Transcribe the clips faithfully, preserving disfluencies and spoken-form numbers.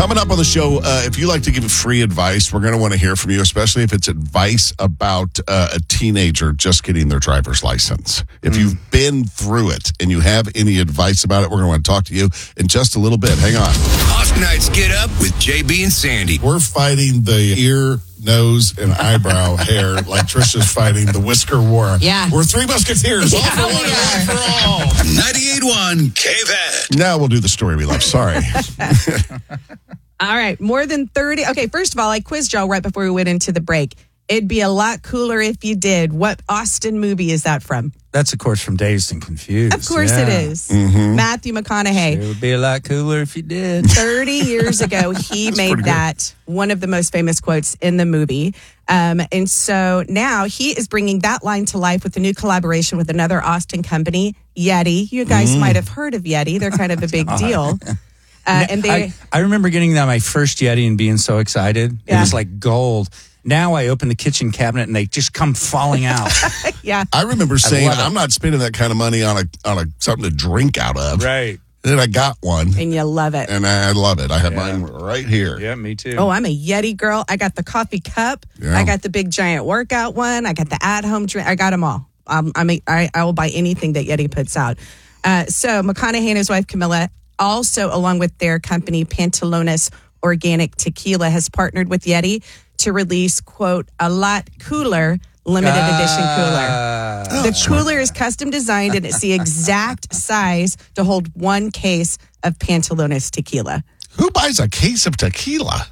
Coming up on the show, uh, if you like to give free advice, we're going to want to hear from you, especially if it's advice about uh, a teenager just getting their driver's license. If mm. you've been through it and you have any advice about it, we're going to want to talk to you in just a little bit. Hang on. Austinites Get Up with J B and Sandy. We're fighting the ear, nose, and eyebrow hair like Trisha's fighting the whisker war. Yeah. We're three musketeers. Yeah, all for one, one for all. ninety-eight point one K V A D. Now we'll do the story we love. Sorry. All right. More than thirty. Okay, first of all, I quizzed y'all right before we went into the break. It'd be a lot cooler if you did. What Austin movie is that from? That's, of course, from Dazed and Confused. Of course yeah. it is. Mm-hmm. Matthew McConaughey. It would be a lot cooler if you did. thirty years ago, he made that one of the most famous quotes in the movie. Um, and so now he is bringing that line to life with a new collaboration with another Austin company, Yeti. You guys mm. might have heard of Yeti. They're kind of a big deal. Uh, and they, I, I remember getting that my first Yeti and being so excited. Yeah. It was like gold. Now I open the kitchen cabinet and they just come falling out. yeah. I remember saying, I'm not spending that kind of money on a on a something to drink out of. Right. And then I got one. And you love it. And I love it. I have yeah. mine right here. Yeah, me too. Oh, I'm a Yeti girl. I got the coffee cup. Yeah. I got the big giant workout one. I got the at-home drink. I got them all. Um, I mean, I, I will buy anything that Yeti puts out. Uh, so McConaughey and his wife Camilla, also along with their company Pantalones Organic Tequila, has partnered with Yeti to release, quote, a lot cooler limited uh, edition cooler. Oh, the cooler is custom designed and it's the exact size to hold one case of Pantalones tequila. Who buys a case of tequila?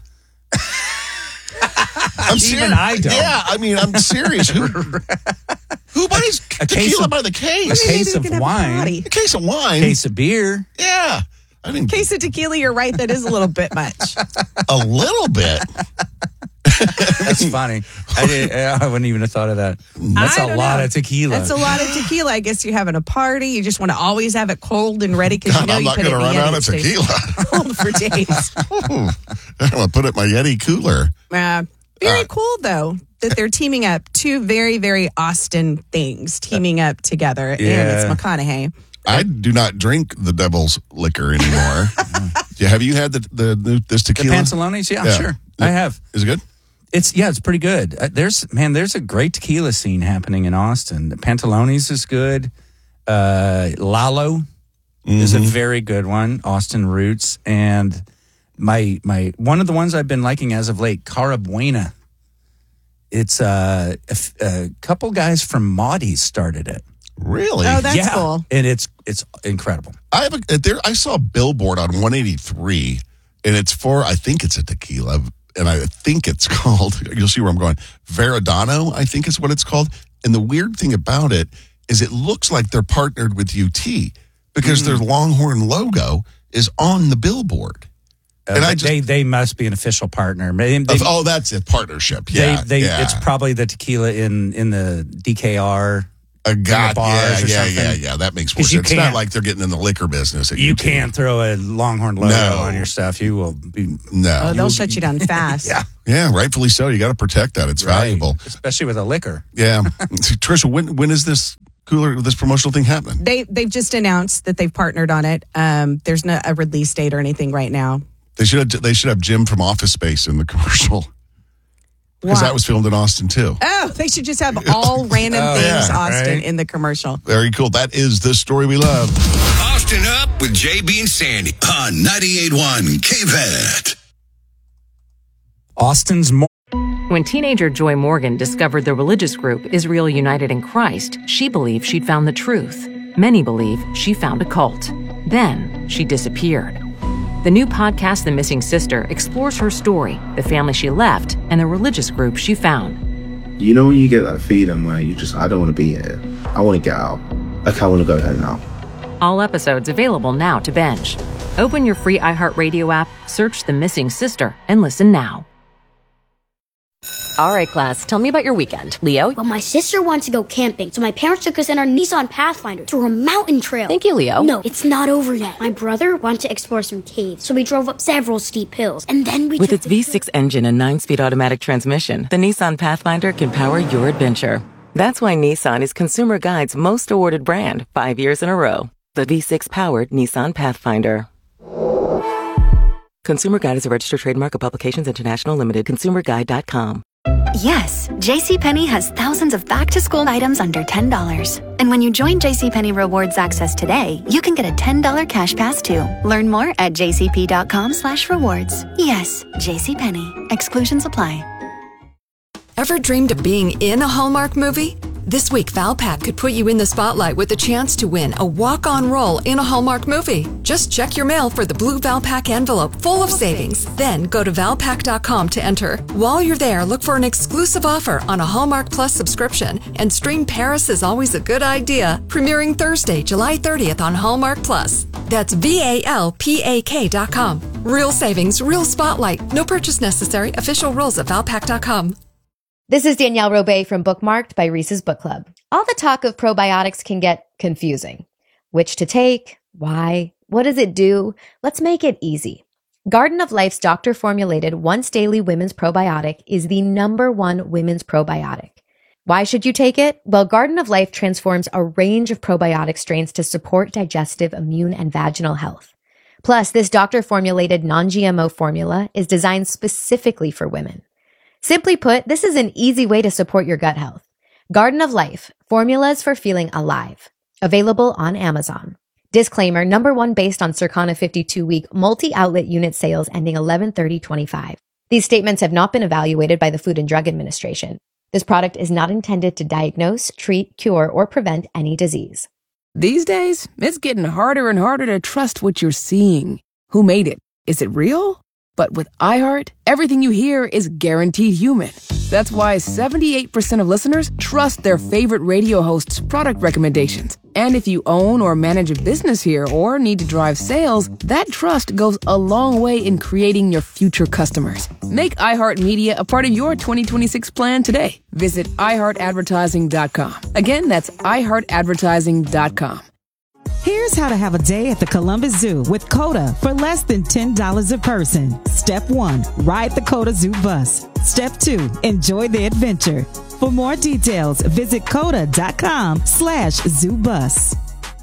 I'm serious. Even I don't. Yeah, I mean, I'm serious. Who, who buys a tequila of, by the case? A case of wine. A, a case of wine. A case of beer. Yeah. I mean, case of tequila, you're right. That is a little bit much. A little bit. That's funny. I, did, I wouldn't even have thought of that. That's a lot know. of tequila. That's a lot of tequila. I guess you're having a party. You just want to always have it cold and ready because you know I'm you not put going it to in run the out of Yeti. tequila. Cold for days. I'm going to put it in my Yeti cooler. Uh, very uh, cool, though, that they're teaming up. Two very, very Austin things teaming up together. Yeah. And it's McConaughey. I do not drink the devil's liquor anymore. yeah, have you had the, the, the this tequila? The Pantalones? Yeah, yeah, sure. Yeah. I have. Is it good? It's yeah, it's pretty good. Uh, there's man, there's a great tequila scene happening in Austin. The Pantalones is good. Uh, Lalo mm-hmm. is a very good one. Austin roots, and my my one of the ones I've been liking as of late, Cara Buena. It's uh, a, a couple guys from Maudie's started it. Really? Oh, that's yeah. cool. And it's it's incredible. I have a there. I saw a billboard on one eighty-three, and it's for I think it's a tequila. And I think it's called, you'll see where I'm going, Veradano, I think is what it's called. And the weird thing about it is it looks like they're partnered with U T because mm. their Longhorn logo is on the billboard. Uh, and I just, they they must be an official partner. They, they, of, oh, that's a partnership. Yeah, they, they, yeah. It's probably the tequila in, in the D K R. A God, bars yeah, or yeah, something. yeah, yeah. That makes more sense. It's not like they're getting in the liquor business. You can't throw a Longhorn logo no. on your stuff. You will be no. Oh, they'll shut you down fast. yeah, yeah, rightfully so. You got to protect that. It's right. valuable, especially with a liquor. Yeah, Trisha, when when is this cooler, this promotional thing happening? They they've just announced that they've partnered on it. Um, there's no a release date or anything right now. They should have, they should have Jim from Office Space in the commercial. Because that was filmed in Austin, too. Oh, they should just have all random oh, things, yeah, Austin, right? in the commercial. Very cool. That is the story we love. Austin Up with J B and Sandy on ninety-eight point one K V A D. Austin's more. When teenager Joy Morgan discovered the religious group Israel United in Christ, she believed she'd found the truth. Many believe she found a cult. Then she disappeared. The new podcast, The Missing Sister, explores her story, the family she left, and the religious group she found. You know when you get that feeling where you just, I don't want to be here. I want to get out. Okay, I want to go home now. All episodes available now to binge. Open your free iHeartRadio app, search The Missing Sister, and listen now. All right, class, tell me about your weekend. Leo? Well, my sister wants to go camping, so my parents took us in our Nissan Pathfinder to a mountain trail. Thank you, Leo. No, it's not over yet. My brother wanted to explore some caves, so we drove up several steep hills, and then we With its V six engine and nine-speed automatic transmission, the Nissan Pathfinder can power your adventure. That's why Nissan is Consumer Guide's most awarded brand five years in a row. The V six-powered Nissan Pathfinder. Consumer Guide is a registered trademark of Publications International Limited. consumer guide dot com. Yes, JCPenney has thousands of back-to-school items under ten dollars. And when you join JCPenney Rewards Access today, you can get a ten dollars cash pass too. Learn more at jcp.com slash rewards. Yes, JCPenney. Exclusions apply. Ever dreamed of being in a Hallmark movie? This week, Valpak could put you in the spotlight with a chance to win a walk-on role in a Hallmark movie. Just check your mail for the blue Valpak envelope full of savings. Then go to valpak dot com to enter. While you're there, look for an exclusive offer on a Hallmark Plus subscription and stream Paris is Always a Good Idea, premiering Thursday, July thirtieth on Hallmark Plus. That's V A L P A K dot com. Real savings, real spotlight. No purchase necessary. Official rules at valpak dot com. This is Danielle Robay from Bookmarked by Reese's Book Club. All the talk of probiotics can get confusing. Which to take? Why? What does it do? Let's make it easy. Garden of Life's doctor-formulated once-daily women's probiotic is the number one women's probiotic. Why should you take it? Well, Garden of Life transforms a range of probiotic strains to support digestive, immune, and vaginal health. Plus, this doctor-formulated non-G M O formula is designed specifically for women. Simply put, this is an easy way to support your gut health. Garden of Life, formulas for feeling alive. Available on Amazon. Disclaimer, number one based on Circana fifty-two week multi-outlet unit sales ending eleven thirty twenty-five. These statements have not been evaluated by the Food and Drug Administration. This product is not intended to diagnose, treat, cure, or prevent any disease. These days, it's getting harder and harder to trust what you're seeing. Who made it? Is it real? But with iHeart, everything you hear is guaranteed human. That's why seventy-eight percent of listeners trust their favorite radio host's product recommendations. And if you own or manage a business here or need to drive sales, that trust goes a long way in creating your future customers. Make iHeartMedia a part of your twenty twenty-six plan today. Visit i heart advertising dot com. Again, that's i heart advertising dot com. Here's how to have a day at the Columbus Zoo with COTA for less than ten dollars a person. Step one, ride the COTA Zoo bus. Step two, enjoy the adventure. For more details, visit coda.com slash zoo bus.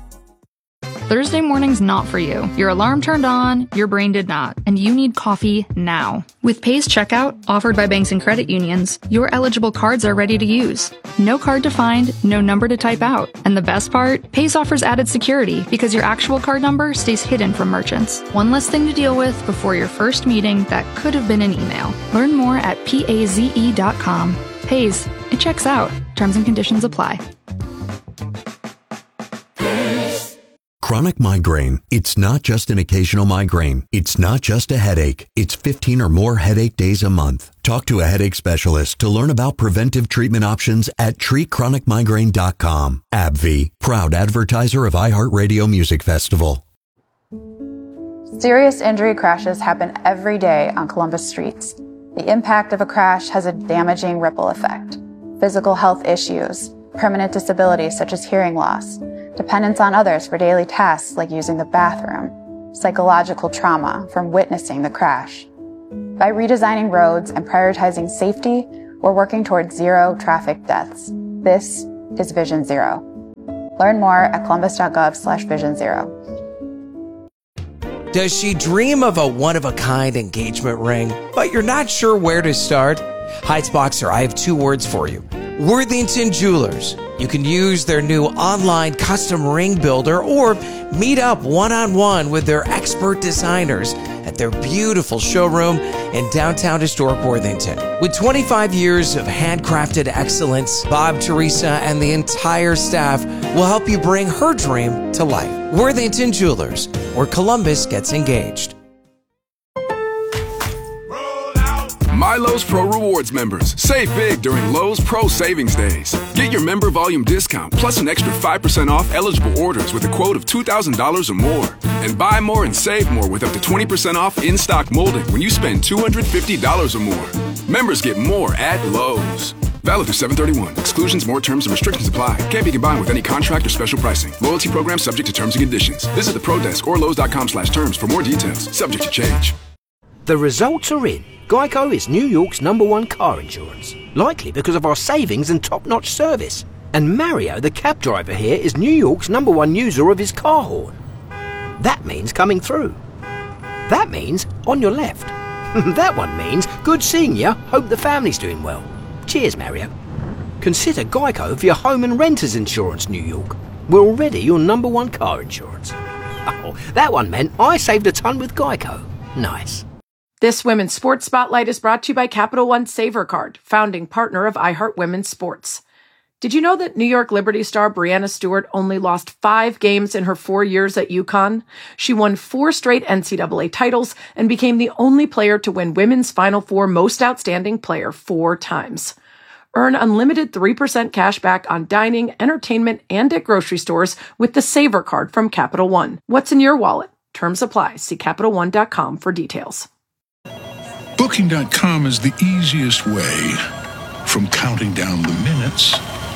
Thursday morning's not for you. Your alarm turned on, your brain did not, and you need coffee now. With Pays Checkout, offered by banks and credit unions, your eligible cards are ready to use. No card to find, no number to type out. And the best part? Pays offers added security because your actual card number stays hidden from merchants. One less thing to deal with before your first meeting that could have been an email. Learn more at paze dot com. Pays. It checks out. Terms and conditions apply. Chronic migraine. It's not just an occasional migraine. It's not just a headache. It's fifteen or more headache days a month. Talk to a headache specialist to learn about preventive treatment options at treat chronic migraine dot com. AbbVie, proud advertiser of iHeartRadio Music Festival. Serious injury crashes happen every day on Columbus streets. The impact of a crash has a damaging ripple effect. Physical health issues, permanent disabilities such as hearing loss, dependence on others for daily tasks like using the bathroom, psychological trauma from witnessing the crash. By redesigning roads and prioritizing safety, we're working towards zero traffic deaths. This is Vision Zero. Learn more at columbus.gov slash vision zero. Does she dream of a one-of-a-kind engagement ring, but you're not sure where to start? Heights Boxer, I have two words for you. Worthington Jewelers. You can use their new online custom ring builder or meet up one-on-one with their expert designers at their beautiful showroom in downtown historic Worthington. With twenty-five years of handcrafted excellence, Bob, Teresa, and the entire staff will help you bring her dream to life. Worthington Jewelers, where Columbus gets engaged. My Lowe's Pro Rewards members, save big during Lowe's Pro Savings Days. Get your member volume discount plus an extra five percent off eligible orders with a quote of two thousand dollars or more. And buy more and save more with up to twenty percent off in-stock molding when you spend two hundred fifty dollars or more. Members get more at Lowe's. Valid through seven thirty-one. Exclusions, more terms, and restrictions apply. Can't be combined with any contract or special pricing. Loyalty program subject to terms and conditions. Visit the Pro Desk or Lowe's.com slash terms for more details. Subject to change. The results are in. Geico is New York's number one car insurance, likely because of our savings and top-notch service. And Mario, the cab driver here, is New York's number one user of his car horn. That means coming through. That means means on your left. That one means good seeing you, hope the family's doing well. Cheers, Mario. Consider Geico for your home and renter's insurance, New York. We're already your number one car insurance. Oh, that one meant I saved a ton with Geico. Nice. This Women's Sports Spotlight is brought to you by Capital One Saver Card, founding partner of iHeart Women's Sports. Did you know that New York Liberty star Breanna Stewart only lost five games in her four years at UConn? She won four straight N C double A titles and became the only player to win Women's Final Four Most Outstanding Player four times. Earn unlimited three percent cash back on dining, entertainment, and at grocery stores with the Saver Card from Capital One. What's in your wallet? Terms apply. See Capital One dot com for details. Booking dot com is the easiest way from counting down the minutes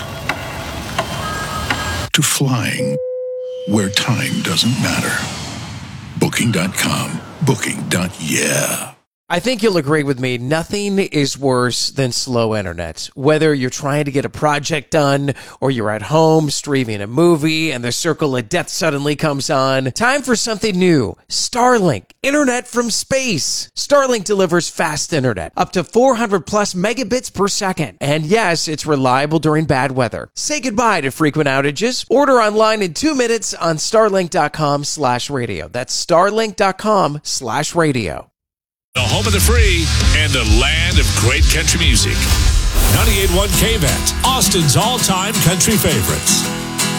to flying where time doesn't matter. Booking dot com. Booking. Yeah. I think you'll agree with me, nothing is worse than slow internet. Whether you're trying to get a project done or you're at home streaming a movie and the circle of death suddenly comes on, time for something new. Starlink, internet from space. Starlink delivers fast internet, up to four hundred plus megabits per second. And yes, it's reliable during bad weather. Say goodbye to frequent outages. Order online in two minutes on starlink dot com slash radio. That's starlink dot com slash radio. The home of the free and the land of great country music. ninety-eight point one K V A T, Austin's all-time country favorites.